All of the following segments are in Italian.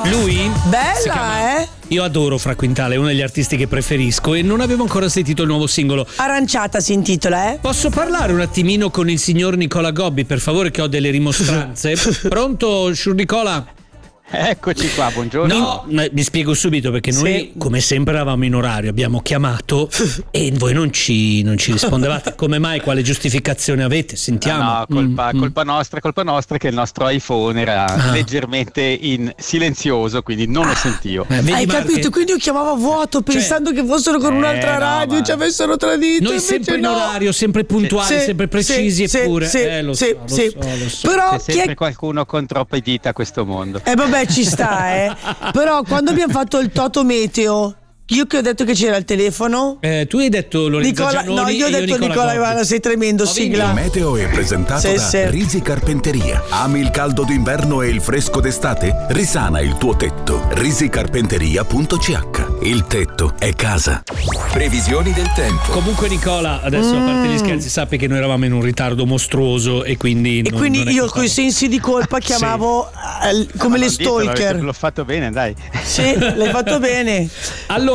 Lui? Bella, Io adoro Fra Quintale, è uno degli artisti che preferisco e non avevo ancora sentito il nuovo singolo. Aranciata si intitola, Posso parlare un attimino con il signor Nicola Gobbi, per favore, che ho delle rimostranze? Pronto, Sciur Nicola? Eccoci qua, buongiorno. No, mi spiego subito, perché noi come sempre eravamo in orario, abbiamo chiamato e voi non ci rispondevate. Come mai? Quale giustificazione avete? Sentiamo. No, colpa nostra che il nostro iPhone era leggermente in silenzioso, quindi non lo sentivo. Hai capito? Quindi io chiamavo a vuoto pensando che fossero con un'altra radio, ci avessero tradito. Noi sempre in orario, sempre puntuali, sempre precisi, eppure lo so. Però c'è sempre qualcuno con troppe dita a questo mondo. Vabbè, ci sta, Però quando abbiamo fatto il Toto Meteo, io che ho detto che c'era il telefono, tu hai detto Lorenzo Giannoni. No, io ho detto Nicola Ivana, sei tremendo, sigla. Il meteo è presentato da Risi Carpenteria. Ami il caldo d'inverno e il fresco d'estate? Risana il tuo tetto. risicarpenteria.ch. Il tetto è casa. Previsioni del tempo. Comunque Nicola, adesso a parte gli scherzi, sappi che noi eravamo in un ritardo mostruoso e quindi non io con i sensi di colpa chiamavo come le stalker. L'ho fatto bene, dai. Sì, l'hai fatto bene. Allora,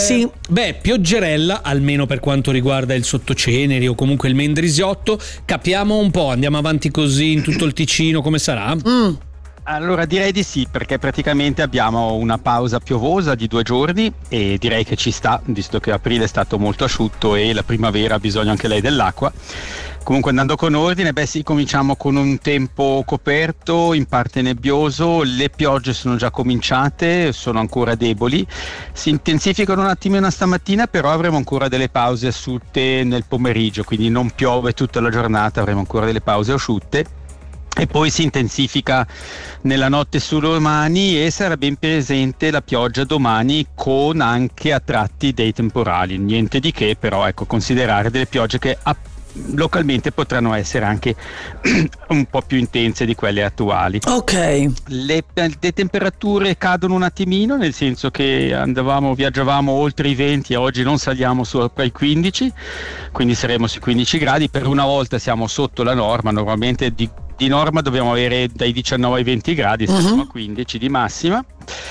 pioggerella, almeno per quanto riguarda il Sottoceneri o comunque il Mendrisiotto. Capiamo un po', andiamo avanti così in tutto il Ticino, come sarà? Allora direi di sì, perché praticamente abbiamo una pausa piovosa di 2 giorni e direi che ci sta, visto che aprile è stato molto asciutto e la primavera ha bisogno anche lei dell'acqua. Comunque, andando con ordine, cominciamo con un tempo coperto, in parte nebbioso, le piogge sono già cominciate, sono ancora deboli, si intensificano un attimino stamattina, però avremo ancora delle pause asciutte nel pomeriggio, quindi non piove tutta la giornata, avremo ancora delle pause asciutte. E poi si intensifica nella notte su domani e sarà ben presente la pioggia domani, con anche a tratti dei temporali, niente di che, però considerare delle piogge che localmente potranno essere anche un po' più intense di quelle attuali. Ok. Le temperature cadono un attimino, nel senso che viaggiavamo oltre i 20 e oggi non saliamo sopra i 15, quindi saremo sui 15 gradi. Per una volta siamo sotto la norma, normalmente di norma dobbiamo avere dai 19 ai 20 gradi, siamo a 15 di massima.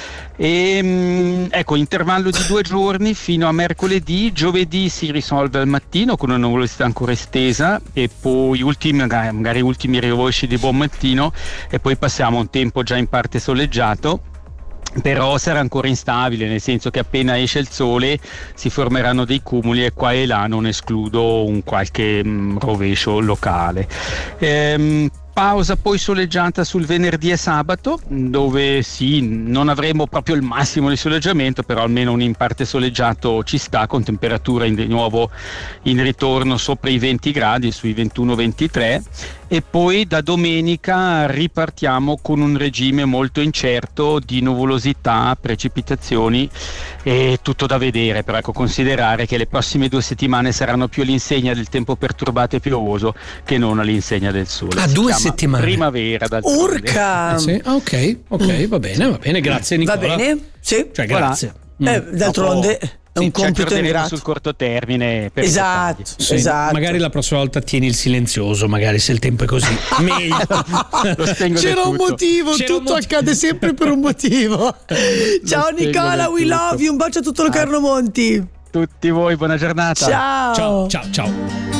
E intervallo di 2 giorni fino a mercoledì. Giovedì si risolve al mattino con una nuvolosità ancora estesa e poi magari ultimi rovesci di buon mattino, e poi passiamo a un tempo già in parte soleggiato. Però sarà ancora instabile, nel senso che appena esce il sole si formeranno dei cumuli e qua e là non escludo un qualche rovescio locale. Pausa poi soleggiata sul venerdì e sabato, dove non avremo proprio il massimo di soleggiamento, però almeno un in parte soleggiato ci sta, con temperatura di nuovo in ritorno sopra i 20 gradi, sui 21-23, e poi da domenica ripartiamo con un regime molto incerto di nuvolosità, precipitazioni e tutto da vedere, però considerare che le prossime 2 settimane saranno più all'insegna del tempo perturbato e piovoso che non all'insegna del sole. 2 settimane. Primavera Urca! Ok, va bene, grazie Nicola. Va bene? Sì. Cioè, grazie. D'altronde è un compito ingrato sul corto termine per esatto. Magari la prossima volta tieni il silenzioso, magari se il tempo è così meglio. C'era un motivo, tutto accade sempre per un motivo. Ciao Nicola, we love you, un bacio a tutto il Carlo Monti. Tutti voi, buona giornata. Ciao. Ciao.